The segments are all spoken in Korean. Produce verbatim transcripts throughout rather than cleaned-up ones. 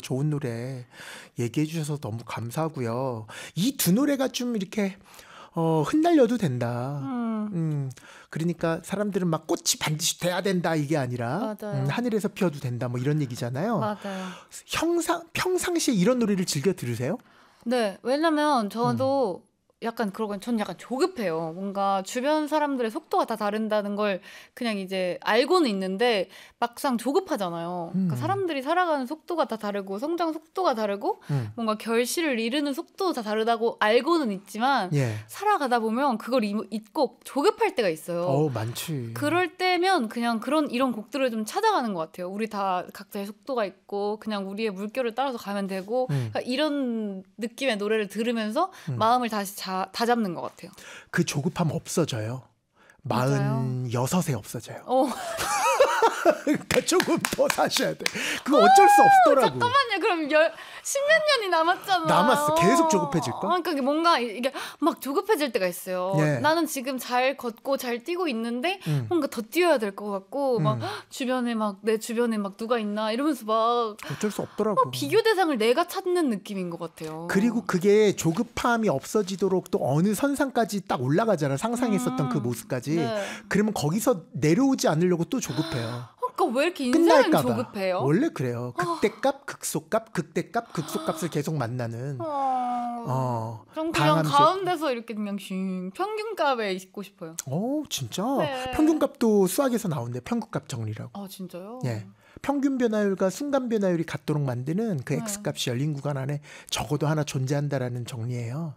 좋은 노래 얘기해 주셔서 너무 감사하고요. 이 두 노래가 좀 이렇게 어, 흩날려도 된다. 음. 음, 그러니까 사람들은 막 꽃이 반드시 돼야 된다 이게 아니라 음, 하늘에서 피어도 된다 뭐 이런 얘기잖아요. 맞아요. 형상, 평상시에 이런 노래를 즐겨 들으세요? 네, 왜냐면 저도 음. 약간 그러고 전 약간 조급해요. 뭔가 주변 사람들의 속도가 다 다른다는 걸 그냥 이제 알고는 있는데 막상 조급하잖아요. 음. 그러니까 사람들이 살아가는 속도가 다 다르고 성장 속도가 다르고 음. 뭔가 결실을 이루는 속도도 다 다르다고 알고는 있지만 예. 살아가다 보면 그걸 잊고 조급할 때가 있어요. 어, 많지. 그럴 때면 그냥 그런 이런 곡들을 좀 찾아가는 것 같아요. 우리 다 각자의 속도가 있고 그냥 우리의 물결을 따라서 가면 되고 음. 그러니까 이런 느낌의 노래를 들으면서 음. 마음을 다시 자, 다 잡는 것 같아요. 그 조급함 없어져요. 마흔여섯에 없어져요. 어. 그러니까 조금 더 사셔야 돼. 그거 어쩔 수 없더라고. 잠깐만요. 그럼 열, 십몇 년이 남았잖아요. 남았어. 계속 조급해질까? 어, 그러니까 뭔가 이게 막 조급해질 때가 있어요. 예. 나는 지금 잘 걷고 잘 뛰고 있는데 음. 뭔가 더 뛰어야 될 것 같고 음. 막 주변에 막 내 주변에 막 누가 있나 이러면서 막 어쩔 수 없더라고. 어, 비교 대상을 내가 찾는 느낌인 것 같아요. 그리고 그게 조급함이 없어지도록 또 어느 선상까지 딱 올라가잖아. 상상했었던 음. 그 모습까지. 네. 그러면 거기서 내려오지 않으려고 또 조급해요. 그러니까 왜 이렇게 인생은 끝날까봐. 조급해요? 원래 그래요. 극대값, 극소값, 극대값, 극소값을 계속 만나는. 어... 어, 전 그냥 방함수- 가운데서 이렇게 그냥 쉥 평균값에 있고 싶어요. 오, 진짜? 네. 평균값도 수학에서 나오는데 평균값 정리라고. 아 진짜요? 예. 평균 변화율과 순간 변화율이 같도록 만드는 그 네. x값이 열린 구간 안에 적어도 하나 존재한다라는 정리예요.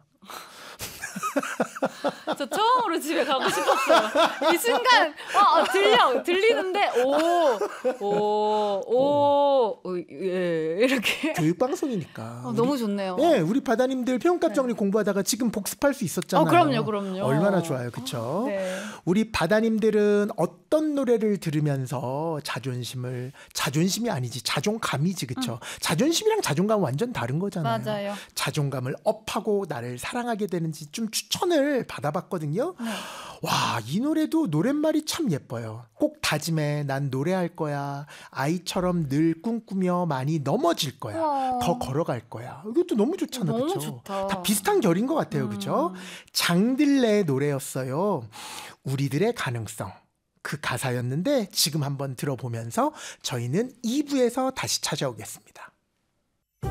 저 처음으로 집에 가고 싶었어요. 이 순간 어, 어, 들려 들리는데 오오오예 이렇게 교육방송이니까. 어, 너무 좋네요. 예, 우리 바다님들 평균값 네. 정리 공부하다가 지금 복습할 수 있었잖아요. 어, 그럼요, 그럼요. 얼마나 좋아요, 그렇죠? 네. 우리 바다님들은 어떤 노래를 들으면서 자존심을 자존심이 아니지 자존감이지, 그렇죠? 음. 자존심이랑 자존감은 완전 다른 거잖아요. 맞아요. 자존감을 업하고 나를 사랑하게 되는지 좀 추천을 받아봤거든요. 네. 와, 이 노래도 노랫말이 참 예뻐요. 꼭 다짐해, 난 노래할 거야. 아이처럼 늘 꿈꾸며 많이 넘어질 거야. 와. 더 걸어갈 거야. 이것도 너무 좋잖아, 너무 그렇죠? 좋다. 다 비슷한 결인 것 같아요, 음. 그렇죠? 장들레의 노래였어요. 우리들의 가능성. 그 가사였는데 지금 한번 들어보면서 저희는 이 부에서 다시 찾아오겠습니다.